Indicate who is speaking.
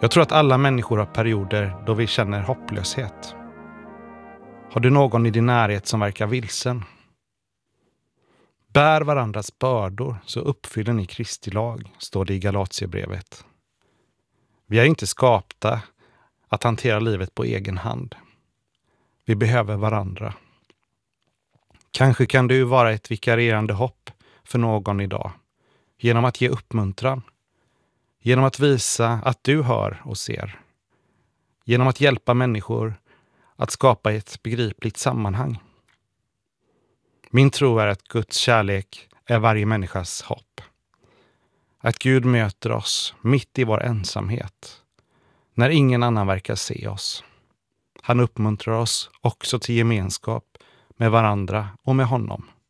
Speaker 1: Jag tror att alla människor har perioder då vi känner hopplöshet. Har du någon i din närhet som verkar vilsen? Bär varandras bördor så uppfyller ni Kristi lag, står det i Galatierbrevet. Vi är inte skapta att hantera livet på egen hand. Vi behöver varandra. Kanske kan du vara ett vikarierande hopp för någon idag. Genom att ge uppmuntran. Genom att visa att du hör och ser. Genom att hjälpa människor att skapa ett begripligt sammanhang. Min tro är att Guds kärlek är varje människas hopp. Att Gud möter oss mitt i vår ensamhet. När ingen annan verkar se oss. Han uppmuntrar oss också till gemenskap med varandra och med honom.